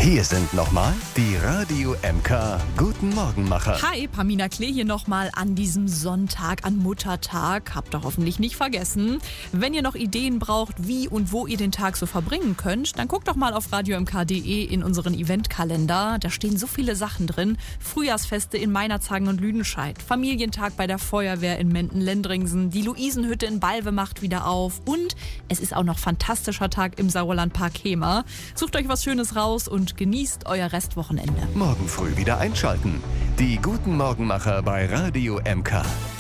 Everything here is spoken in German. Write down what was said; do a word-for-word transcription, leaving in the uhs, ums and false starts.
Hier sind nochmal die Radio M K Guten Morgenmacher. Hi, Pamina Klee hier nochmal an diesem Sonntag, an Muttertag. Habt ihr hoffentlich nicht vergessen. Wenn ihr noch Ideen braucht, wie und wo ihr den Tag so verbringen könnt, dann guckt doch mal auf radio m k punkt d e in unseren Eventkalender. Da stehen so viele Sachen drin. Frühjahrsfeste in Meinerzhagen und Lüdenscheid, Familientag bei der Feuerwehr in Menden-Lendringsen, die Luisenhütte in Balve macht wieder auf und es ist auch noch fantastischer Tag im Sauerlandpark Hemer. Sucht euch was Schönes raus und genießt euer Restwochenende. Morgen früh wieder einschalten. Die Guten Morgenmacher bei Radio M K.